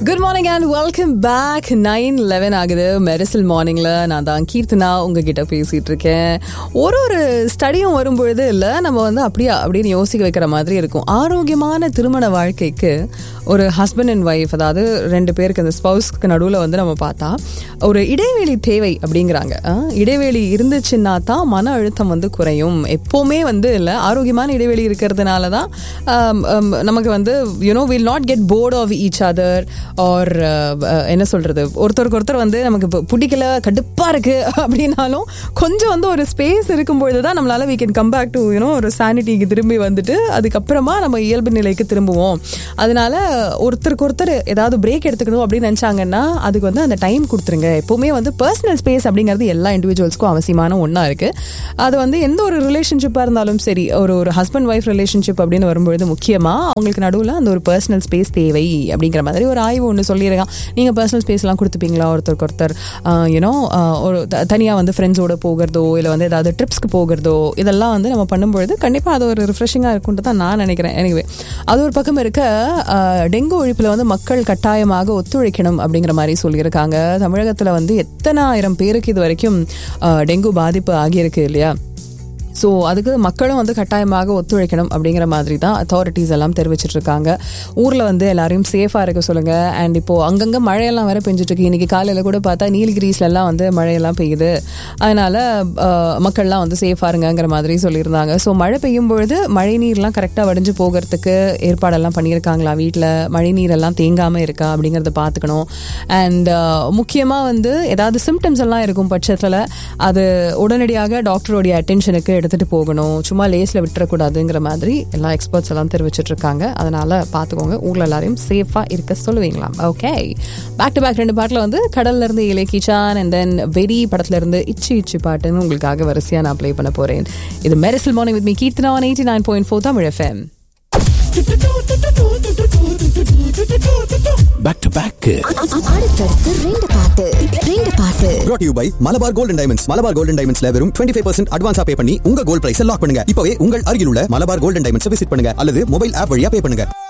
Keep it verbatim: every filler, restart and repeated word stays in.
Good morning and welcome back. Nine eleven ஆகுது. மெரிசல் மார்னிங்ல நான் தான் கீர்த்தனா உங்ககிட்ட பேசிட்டு இருக்கேன். ஒரு ஒரு ஸ்டடியும் வரும்பொழுது இல்லை நம்ம வந்து அப்படியா அப்படின்னு யோசிக்க வைக்கிற மாதிரி இருக்கும். ஆரோக்கியமான திருமண வாழ்க்கைக்கு ஒரு ஹஸ்பண்ட் அண்ட் ஒய்ஃப், அதாவது ரெண்டு பேருக்கு அந்த ஸ்பவுஸ்க்கு நடுவில் வந்து நம்ம பார்த்தா ஒரு இடைவெளி தேவை அப்படிங்கிறாங்க. இடைவெளி இருந்துச்சுன்னா தான் மன அழுத்தம் வந்து குறையும். எப்போவுமே வந்து இல்லை, ஆரோக்கியமான இடைவெளி இருக்கிறதுனால தான் நமக்கு வந்து you know will not get board of each other R என்ன சொல்றது, ஒருத்தருக்கு ஒருத்தர் வந்து நமக்கு பிடிக்கல, கடுப்பா இருக்கு அப்படின்னாலும் கொஞ்சம் வந்து ஒரு ஸ்பேஸ் இருக்கும்பொழுது தான் நம்மளால we can come back to you know ஒரு சானிட்டிக்கு திரும்பி வந்துட்டு அதுக்கப்புறமா நம்ம இயல்பு நிலைக்கு திரும்புவோம். அதனால ஒருத்தருக்கு ஒருத்தர் ஏதாவது பிரேக் எடுத்துக்கணும் அப்படின்னு நினைச்சாங்கன்னா அதுக்கு வந்து அந்த டைம் கொடுத்துருங்க. எப்பவுமே வந்து பர்சனல் ஸ்பேஸ் அப்படிங்கிறது எல்லா இண்டிவிஜுவல்ஸ்க்கும் அவசியமான ஒன்றா இருக்கு. அது வந்து எந்த ஒரு ரிலேஷன்ஷிப்பாக இருந்தாலும் சரி, ஒரு ஒரு ஹஸ்பண்ட் ஒய்ஃப் ரிலேஷன்ஷிப் அப்படின்னு வரும்பொழுது முக்கியமாக அவங்களுக்கு நடுவில் அந்த ஒரு பர்சனல் ஸ்பேஸ் தேவை அப்படிங்கிற மாதிரி ஒரு ஆய்வு ஒன்று சொல்லியிருக்கான். நீங்கள் பர்சனல் ஸ்பேஸ்லாம் கொடுத்துப்பீங்களா ஒருத்தருக்கு ஒருத்தர்? யூனோ ஒரு தனியாக வந்து ஃப்ரெண்ட்ஸோட போகிறதோ இல்லை வந்து ஏதாவது ட்ரிப்ஸ்க்கு போகிறதோ இதெல்லாம் வந்து நம்ம பண்ணும்பொழுது கண்டிப்பாக அது ஒரு ரிஃப்ரெஷிங்காக இருக்குன்ட்டு தான் நான் நினைக்கிறேன். எனிவே, அது ஒரு பக்கம் இருக்க, டெங்கு ஒழிப்பில் வந்து மக்கள் கட்டாயமாக ஒத்துழைக்கணும் அப்படிங்கிற மாதிரி சொல்லியிருக்காங்க. தமிழகத்தில் வந்து எத்தனை ஆயிரம் பேருக்கு இது வரைக்கும் டெங்கு பாதிப்பு ஆகியிருக்கு இல்லையா? ஸோ அதுக்கு மக்களும் வந்து கட்டாயமாக ஒத்துழைக்கணும் அப்படிங்கிற மாதிரி தான் அத்தாரிட்டிஸ் எல்லாம் தெரிவிச்சிட்டு இருக்காங்க. ஊரில் வந்து எல்லாரையும் சேஃபாக இருக்க சொல்லுங்கள். அண்ட் இப்போது அங்கங்கே மழையெல்லாம் வேற பெஞ்சிட்டு இருக்கு. இன்றைக்கி காலையில் கூட பார்த்தா நீலகிரிஸ்லாம் வந்து மழையெல்லாம் பெய்யுது. அதனால் மக்கள்லாம் வந்து சேஃபாக இருங்கிற மாதிரி சொல்லியிருந்தாங்க. ஸோ மழை பெய்யும் பொழுது மழை நீர்லாம் கரெக்டாக வடிஞ்சு போகிறதுக்கு ஏற்பாடெல்லாம் பண்ணியிருக்காங்களா, வீட்டில் மழை நீரெல்லாம் தேங்காமல் இருக்கா அப்படிங்கிறத பார்த்துக்கணும். அண்ட் முக்கியமாக வந்து ஏதாவது சிம்டம்ஸ் எல்லாம் இருக்கும் பட்சத்தில் அது உடனடியாக டாக்டருடைய அட்டென்ஷனுக்கு எடுத்துட்டு போகணும். சும்மா லேஸ்ல விட்டுறக்கூடாதுங்கிற மாதிரி எல்லா எக்ஸ்பர்ட்ஸ் எல்லாம் தெரிவிச்சிட்டு இருக்காங்க. அதனால பாத்துக்கோங்க, ஊர்ல எல்லாரையும் சேஃபா இருக்க சொல்லுவீங்களாம். ஓகே, பேக் டு பேக் ரெண்டு பாட்டுல வந்து கடல்ல இருந்து இலக்கிச்சான் அண்ட் தென் வெடி படத்துல இருந்து இச்சி இச்சி பாட்டுன்னு உங்களுக்காக வரிசையா நான் ப்ளே பண்ண போறேன். இது Mersal morning with me Keerthana on eighty-nine point four Tamil FM. Back to back அடுத்தடுத்து ரெண்டு பாட்டு ரெண்டு பாட்டு brought to you by Malabar golden diamonds. Malabar golden டைமண்ட்ஸ்ல வெறும் twenty-five percent அட்வான்ஸா பே பண்ணி உங்க கோல்ட் பிரைஸ் லாக் பண்ணுங்க. இப்பவே உங்கள் அருகில் உள்ள மலபார் கோல்டன் டைமண்ட்ஸ் விசிட் பண்ணுங்க அல்லது மொபைல் ஆப் வழியா பே பண்ணுங்க.